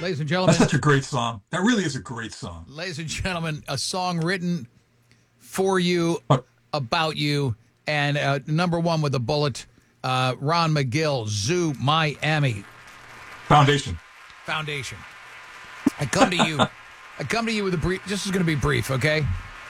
Ladies and That's gentlemen, such a great song. That really is a great song. ladies and gentlemen, a song written for you, about you, and number one with a bullet, Ron McGill, Zoo Miami Foundation. I come to you with a brief. This is going to be brief, okay?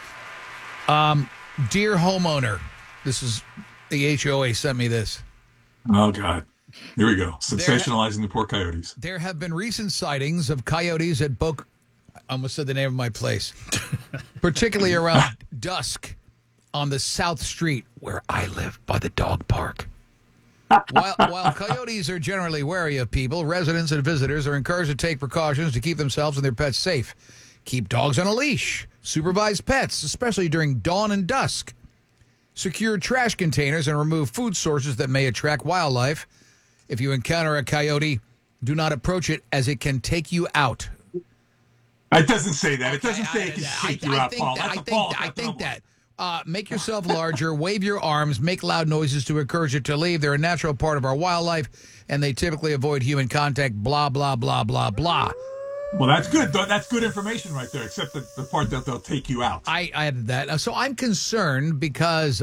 Dear homeowner, this is the HOA sent me this. Oh, God. Here we go. Sensationalizing the poor coyotes. There have been recent sightings of coyotes at Boca. I almost said the name of my place. Particularly around dusk on the South Street where I live by the dog park. While coyotes are generally wary of people, residents and visitors are encouraged to take precautions to keep themselves and their pets safe. Keep dogs on a leash. Supervise pets, especially during dawn and dusk. Secure trash containers and remove food sources that may attract wildlife. If you encounter a coyote, do not approach it as it can take you out. It doesn't say that. It doesn't say it can take you out, Paul. I think that. Make yourself larger, wave your arms, make loud noises to encourage it to leave. They're a natural part of our wildlife, and they typically avoid human contact, blah, blah, blah, blah, blah. Well, that's good. That's good information right there, except the part that they'll take you out. I added that. So I'm concerned because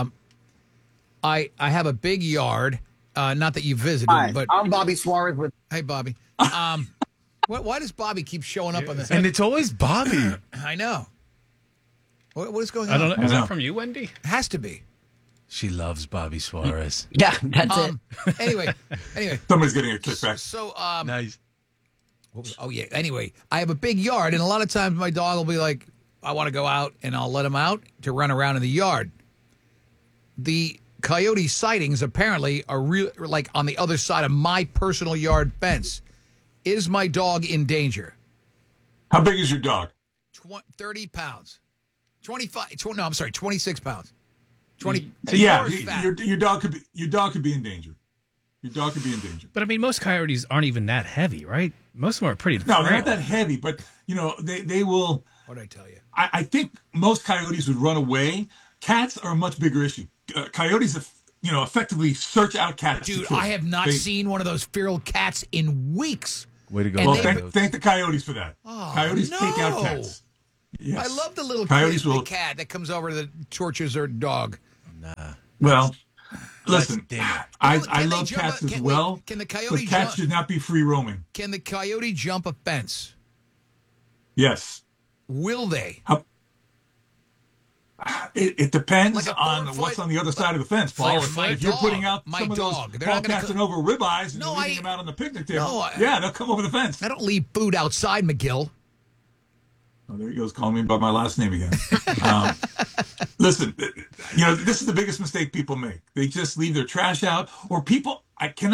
I have a big yard. Not that you visited, Hi, but I'm Bobby Suarez with. Hey, Bobby. Why does Bobby keep showing up on this? And it's always Bobby. I know. What is going on? I don't know. Is that from you, Wendy? It has to be. She loves Bobby Suarez. Yeah, that's it. Anyway. Somebody's getting a kickback. So, Nice. Anyway, I have a big yard, and a lot of times my dog will be like, I want to go out, and I'll let him out to run around in the yard. The coyote sightings apparently are like on the other side of my personal yard fence. Is my dog in danger? How big is your dog? 30 pounds. 26 pounds. 20. Yeah, your dog could be in danger. Your dog could be in danger. But I mean, most coyotes aren't even that heavy, right? Most of them are pretty. No, they're not that heavy, but they will. What did I tell you? I think most coyotes would run away. Cats are a much bigger issue. Coyotes, effectively search out cats. Dude, I have not seen one of those feral cats in weeks. Way to go. Well, thank the coyotes for that. Coyotes take out cats. Yes. I love the little coyotes cat that comes over that tortures their dog. Nah. Well, listen, I love jump cats as well, can the coyote but cats should not be free roaming. Can the coyote jump a fence? Yes. Will they? It depends on what's on the other side of the fence, Paul. If you're putting out some of those Paul Casanova ribeyes and leaving them out on the picnic table, they'll come over the fence. I don't leave food outside, McGill. Oh, there he goes, calling me by my last name again. Listen, this is the biggest mistake people make. They just leave their trash out, or people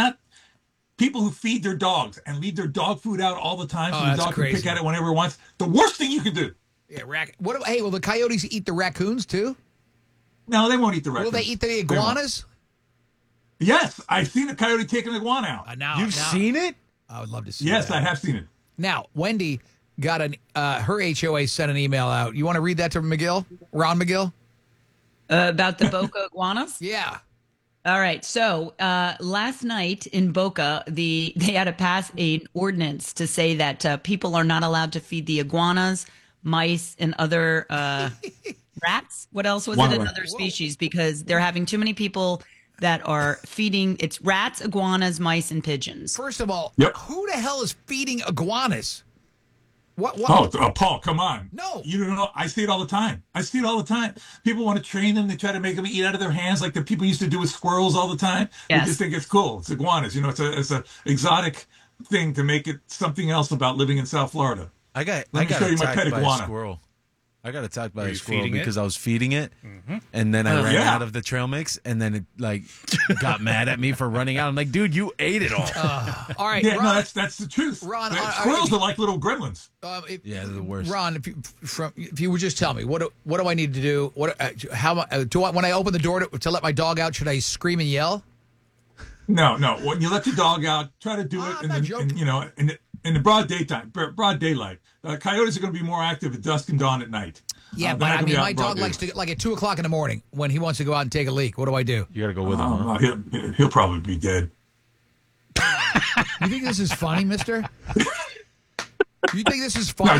who feed their dogs and leave their dog food out all the time, so the dog can pick at it whenever it wants. The worst thing you can do. Yeah, hey, will the coyotes eat the raccoons too? No, they won't eat the raccoons. Will they eat the iguanas? Yes, I've seen a coyote take an iguana out. You've seen it? I would love to see Yes, that. I have seen it. Now, Wendy got her HOA sent an email out. You want to read that to McGill? Ron McGill? About the Boca iguanas? Yeah. All right. So last night in Boca, they had to pass an ordinance to say that people are not allowed to feed the iguanas, mice, and other rats. What else was it? Another species, because they're having too many people that are feeding. It's rats, iguanas, mice, and pigeons. First of all, who the hell is feeding iguanas? What? Oh, Paul, come on. No. You don't know. I see it all the time. People want to train them. They try to make them eat out of their hands like the people used to do with squirrels all the time. Yes. They just think it's cool. It's iguanas. It's a exotic thing to make it something else about living in South Florida. I got show you my pet attacked by a iguana. squirrel. I got attacked by Were a you squirrel feeding because it? I was feeding it, and then I ran out of the trail mix, and then it got mad at me for running out. I'm like, dude, you ate it all. All right. Yeah, Ron, no, that's the truth. Ron, squirrels are like little gremlins. Yeah, they're the worst. Ron, if you would just tell me, what do I need to do? When I open the door to let my dog out, should I scream and yell? No. When you let your dog out, try to do it in the broad daylight. Coyotes are going to be more active at dusk and dawn at night. Yeah, but I mean, my dog likes to, like at 2 o'clock in the morning when he wants to go out and take a leak. What do I do? You got to go with him. Huh? He'll probably be dead. You think this is funny, mister? You think this is No, fun?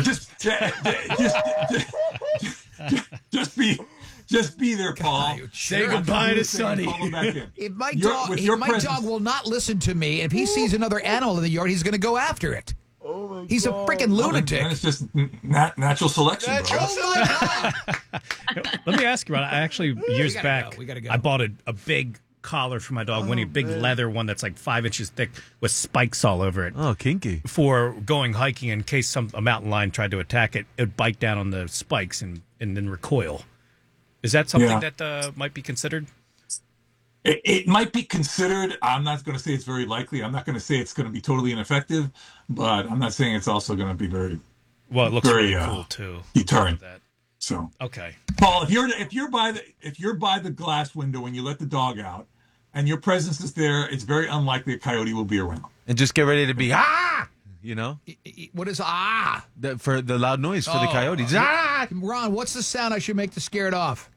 just be there, Paul. Say goodbye to Sonny. If my presence. dog will not listen to me, and if he sees another animal in the yard, he's going to go after it. He's a freaking lunatic. And it's just natural selection, bro. Let me ask you about it. I actually, years gotta back, go. We gotta go. I bought a big collar for my dog, Winnie, a big leather one that's like 5 inches thick with spikes all over it. Oh, kinky. For going hiking in case a mountain lion tried to attack it, it would bite down on the spikes and then recoil. Is that something that might be considered? It might be considered. I'm not going to say it's very likely. I'm not going to say it's going to be totally ineffective, but I'm not saying it's also going to be very Well, it looks very really cool too. deterrent. That. So Okay. Paul, if you're by the glass window and you let the dog out, and your presence is there, it's very unlikely a coyote will be around. And just get ready to be you know, What is for the loud noise for the coyotes. Ron, what's the sound I should make to scare it off?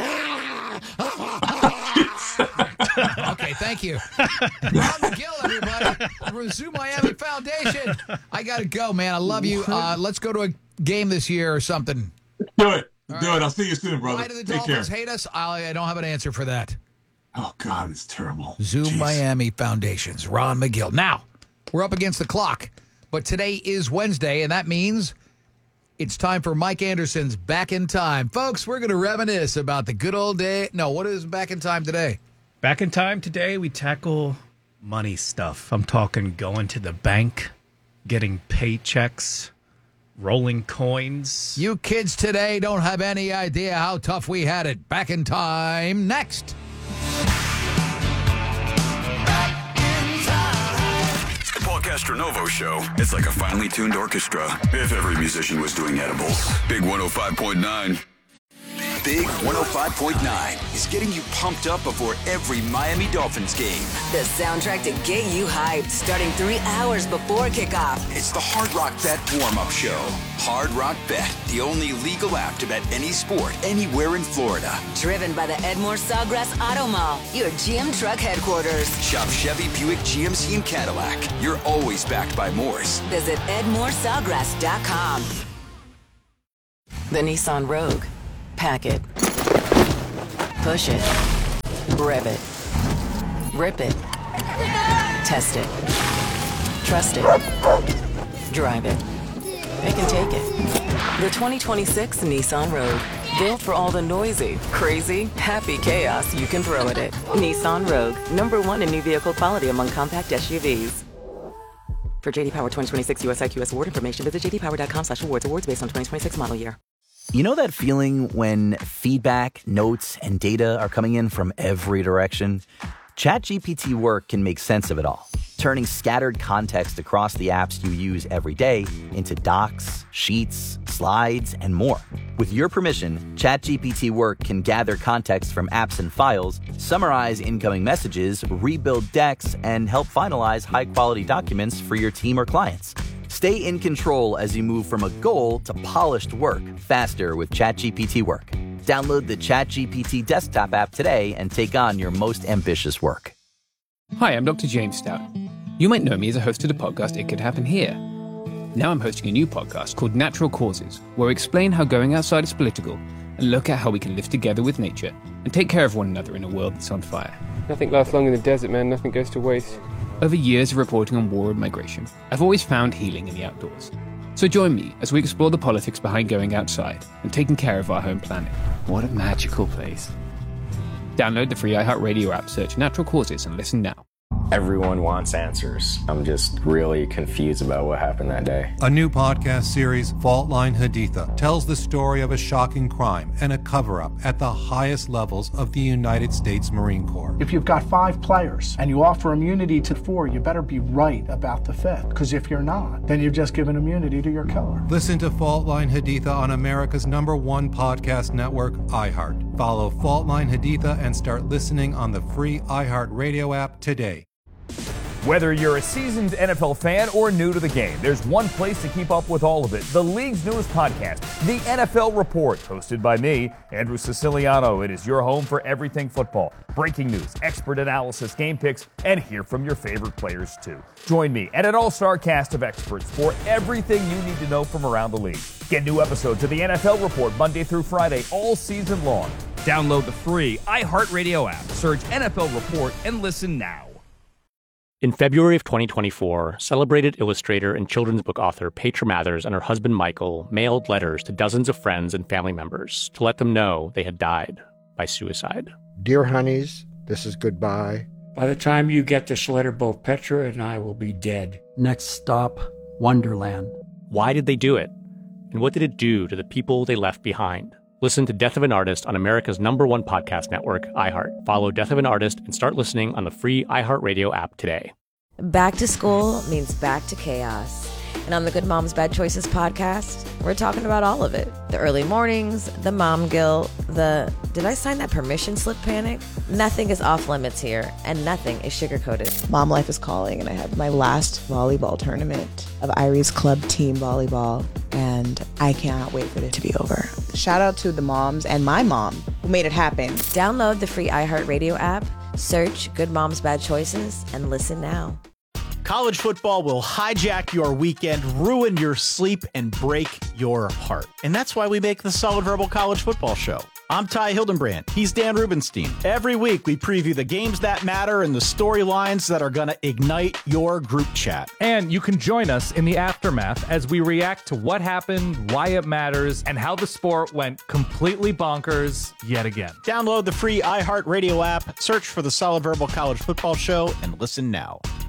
Okay, thank you. Ron McGill, everybody, from Zoo Miami Foundation. I got to go, man. I love you. Let's go to a game this year or something. Do it. I'll see you soon, brother. Why do the Take care. Dolphins hate us? I don't have an answer for that. Oh, God, it's terrible. Zoo Jeez. Miami Foundations, Ron McGill. Now, we're up against the clock, but today is Wednesday, and that means it's time for Mike Anderson's Back in Time. Folks, we're going to reminisce about the good old day. No, what is Back in Time today? Back in time today, we tackle money stuff. I'm talking going to the bank, getting paychecks, rolling coins. You kids today don't have any idea how tough we had it. Back in Time next. The Paul Castronovo Show. It's like a finely tuned orchestra. If every musician was doing edibles. Big 105.9. Big 105.9 is getting you pumped up before every Miami Dolphins game. The soundtrack to get you hyped, starting 3 hours before kickoff. It's the Hard Rock Bet warm-up show. Hard Rock Bet, the only legal app to bet any sport anywhere in Florida. Driven by the Edmore Sawgrass Auto Mall, your GM truck headquarters. Shop Chevy, Buick, GMC, and Cadillac. You're always backed by Moores. Visit EdmoreSawgrass.com. The Nissan Rogue. Pack it. Push it. Rev it. Rip it. Test it. Trust it. Drive it. They can take it. The 2026 Nissan Rogue. Built for all the noisy, crazy, happy chaos you can throw at it. Nissan Rogue. #1 in new vehicle quality among compact SUVs. For JD Power 2026 US IQS award information, visit jdpower.com/awards. Awards based on 2026 model year. You know that feeling when feedback, notes, and data are coming in from every direction? ChatGPT Work can make sense of it all, turning scattered context across the apps you use every day into docs, sheets, slides, and more. With your permission, ChatGPT Work can gather context from apps and files, summarize incoming messages, rebuild decks, and help finalize high-quality documents for your team or clients. Stay in control as you move from a goal to polished work faster with ChatGPT Work. Download the ChatGPT desktop app today and take on your most ambitious work. Hi, I'm Dr. James Stout. You might know me as a host of the podcast It Could Happen Here. Now I'm hosting a new podcast called Natural Causes, where we explain how going outside is political and look at how we can live together with nature and take care of one another in a world that's on fire. Nothing lasts long in the desert, man. Nothing goes to waste. Over years of reporting on war and migration, I've always found healing in the outdoors. So join me as we explore the politics behind going outside and taking care of our home planet. What a magical place. Download the free iHeartRadio app, search Natural Causes, and listen now. Everyone wants answers. I'm just really confused about what happened that day. A new podcast series, Fault Line Haditha, tells the story of a shocking crime and a cover-up at the highest levels of the United States Marine Corps. If you've got 5 players and you offer immunity to 4, you better be right about the 5th. Because if you're not, then you've just given immunity to your killer. Listen to Fault Line Haditha on America's #1 podcast network, iHeart. Follow Fault Line Haditha and start listening on the free iHeartRadio app today. Whether you're a seasoned NFL fan or new to the game, there's one place to keep up with all of it. The league's newest podcast, The NFL Report, hosted by me, Andrew Siciliano. It is your home for everything football. Breaking news, expert analysis, game picks, and hear from your favorite players too. Join me and an all-star cast of experts for everything you need to know from around the league. Get new episodes of The NFL Report Monday through Friday all season long. Download the free iHeartRadio app. Search NFL Report and listen now. In February of 2024, celebrated illustrator and children's book author Petra Mathers and her husband Michael mailed letters to dozens of friends and family members to let them know they had died by suicide. Dear honeys, this is goodbye. By the time you get this letter, both Petra and I will be dead. Next stop, Wonderland. Why did they do it? And what did it do to the people they left behind? Listen to Death of an Artist on America's #1 podcast network, iHeart. Follow Death of an Artist and start listening on the free iHeartRadio app today. Back to school means back to chaos. And on the Good Moms Bad Choices podcast, we're talking about all of it. The early mornings, the mom guilt, the did I sign that permission slip panic? Nothing is off limits here, and nothing is sugar-coated. Mom life is calling, and I have my last volleyball tournament of Irie's club team volleyball, and I cannot wait for it to be over. Shout out to the moms and my mom who made it happen. Download the free iHeartRadio app, search Good Moms Bad Choices, and listen now. College football will hijack your weekend, ruin your sleep, and break your heart. And that's why we make the Solid Verbal College Football Show. I'm Ty Hildenbrand. He's Dan Rubenstein. Every week, we preview the games that matter and the storylines that are going to ignite your group chat. And you can join us in the aftermath as we react to what happened, why it matters, and how the sport went completely bonkers yet again. Download the free iHeartRadio app, search for the Solid Verbal College Football Show, and listen now.